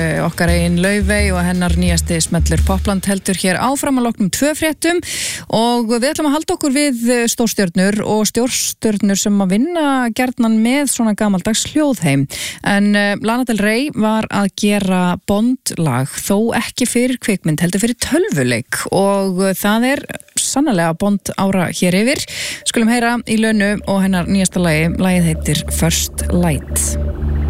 Okkar eigin Laufey og hennar nýjasti smellur Popland heldur hér áfram að loknum 2 fréttum og við ætlum að halda okkur við stórstjörnur og stjórstjörnur sem að vinna gjarnan með svona gamaldags hljóðheim. En Lana Del Rey var að gera Bond-lag, þó ekki fyrir kvikmynd, heldur fyrir tölvuleik og það sannarlega Bond ára hér yfir. Skulum heyra í Lönu og hennar nýjasta lagi. Lagið heitir First Light.